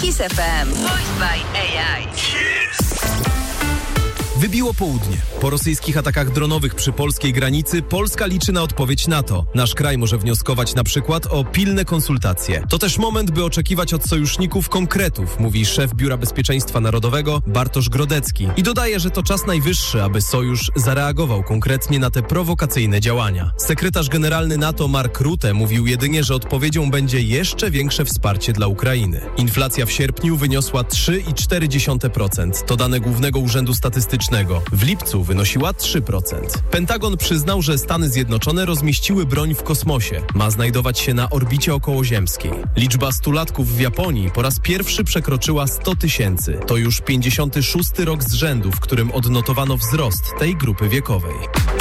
Kiss FM. Voiced by AI. Wybiło południe. Po rosyjskich atakach dronowych przy polskiej granicy Polska liczy na odpowiedź NATO. Nasz kraj może wnioskować na przykład o pilne konsultacje. To też moment, by oczekiwać od sojuszników konkretów, mówi szef Biura Bezpieczeństwa Narodowego Bartosz Grodecki. I dodaje, że to czas najwyższy, aby sojusz zareagował konkretnie na te prowokacyjne działania. Sekretarz generalny NATO Mark Rutte mówił jedynie, że odpowiedzią będzie jeszcze większe wsparcie dla Ukrainy. Inflacja w sierpniu wyniosła 3,4%. To dane Głównego Urzędu Statystycznego. W lipcu wynosiła 3%. Pentagon przyznał, że Stany Zjednoczone rozmieściły broń w kosmosie. Ma znajdować się na orbicie okołoziemskiej. Liczba stulatków w Japonii po raz pierwszy przekroczyła 100 000. To już 56. rok z rzędu, w którym odnotowano wzrost tej grupy wiekowej.